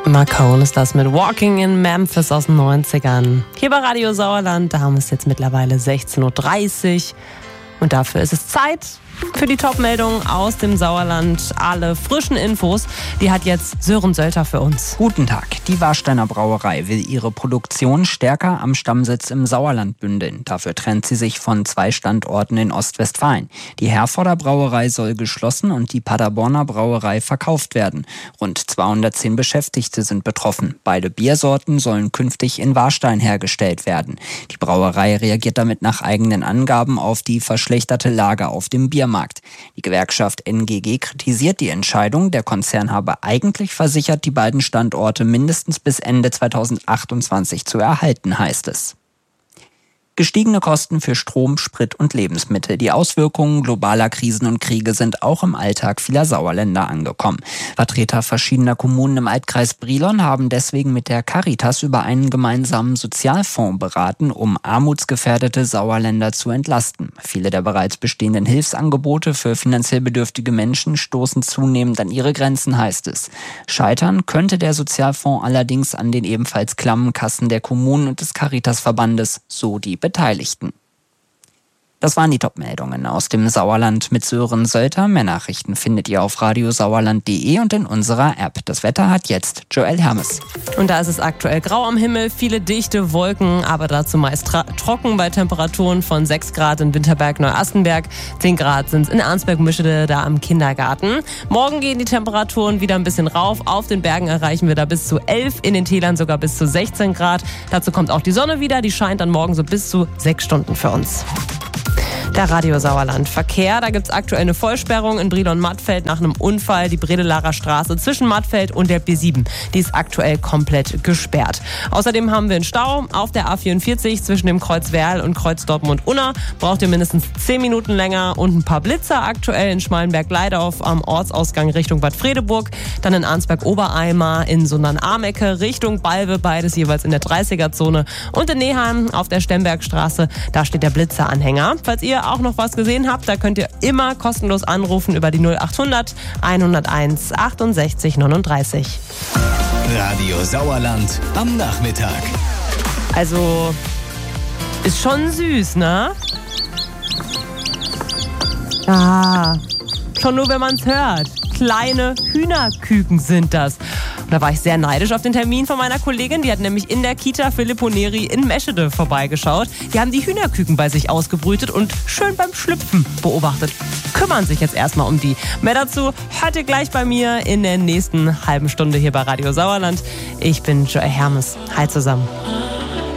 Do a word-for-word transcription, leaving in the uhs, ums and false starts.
Marcone ist das mit Walking in Memphis aus den neunzigern. Hier bei Radio Sauerland, da haben wir es jetzt mittlerweile sechzehn Uhr dreißig. Und dafür ist es Zeit für die Top-Meldungen aus dem Sauerland. Alle frischen Infos, die hat jetzt Sören Sölter für uns. Guten Tag. Die Warsteiner Brauerei will ihre Produktion stärker am Stammsitz im Sauerland bündeln. Dafür trennt sie sich von zwei Standorten in Ostwestfalen. Die Herforder Brauerei soll geschlossen und die Paderborner Brauerei verkauft werden. Rund zweihundertzehn Beschäftigte sind betroffen. Beide Biersorten sollen künftig in Warstein hergestellt werden. Die Brauerei reagiert damit nach eigenen Angaben auf die verschlechterte Lage auf dem Biermarkt. Die Gewerkschaft N G G kritisiert die Entscheidung. Der Konzern habe eigentlich versichert, die beiden Standorte mindestens bis Ende zweitausendachtundzwanzig zu erhalten, heißt es. Gestiegene Kosten für Strom, Sprit und Lebensmittel. Die Auswirkungen globaler Krisen und Kriege sind auch im Alltag vieler Sauerländer angekommen. Vertreter verschiedener Kommunen im Altkreis Brilon haben deswegen mit der Caritas über einen gemeinsamen Sozialfonds beraten, um armutsgefährdete Sauerländer zu entlasten. Viele der bereits bestehenden Hilfsangebote für finanziell bedürftige Menschen stoßen zunehmend an ihre Grenzen, heißt es. Scheitern könnte der Sozialfonds allerdings an den ebenfalls klammen Kassen der Kommunen und des Caritas-Verbandes, so die Beteiligten. Das waren die Top-Meldungen aus dem Sauerland mit Sören Sölter. Mehr Nachrichten findet ihr auf radiosauerland punkt de und in unserer App. Das Wetter hat jetzt Joel Hermes. Und da ist es aktuell grau am Himmel, viele dichte Wolken, aber dazu meist tra- trocken bei Temperaturen von sechs Grad in Winterberg-Neuastenberg. zehn Grad sind es in Arnsberg-Mischede, da am Kindergarten. Morgen gehen die Temperaturen wieder ein bisschen rauf. Auf den Bergen erreichen wir da bis zu elf, in den Tälern sogar bis zu sechzehn Grad. Dazu kommt auch die Sonne wieder, die scheint dann morgen so bis zu sechs Stunden für uns. Der Radio Sauerland Verkehr, da gibt es aktuell eine Vollsperrung in Brilon-Mattfeld nach einem Unfall. Die Bredelarer Straße zwischen Mattfeld und der B sieben, die ist aktuell komplett gesperrt. Außerdem haben wir einen Stau auf der A vierundvierzig zwischen dem Kreuz Werl und Kreuz Dortmund-Unna. Braucht ihr mindestens zehn Minuten länger und ein paar Blitzer aktuell in Schmalenberg-Leidauf am Ortsausgang Richtung Bad Fredeburg. Dann in Arnsberg-Obereimer, in Sundern-Amecke Richtung Balve, beides jeweils in der dreißiger-Zone. Und in Neheim auf der Stembergstraße, da steht der Blitzeranhänger. Falls ihr auch noch was gesehen habt, da könnt ihr immer kostenlos anrufen über die null achthundert hunderteins achtundsechzig neununddreißig. Radio Sauerland am Nachmittag. Also, ist schon süß, ne? Ah, schon nur, wenn man es hört. Kleine Hühnerküken sind das. Und da war ich sehr neidisch auf den Termin von meiner Kollegin. Die hat nämlich in der Kita Filippo Neri in Meschede vorbeigeschaut. Die haben die Hühnerküken bei sich ausgebrütet und schön beim Schlüpfen beobachtet. Kümmern sich jetzt erstmal um die. Mehr dazu hört ihr gleich bei mir in der nächsten halben Stunde hier bei Radio Sauerland. Ich bin Joel Hermes. Hi zusammen.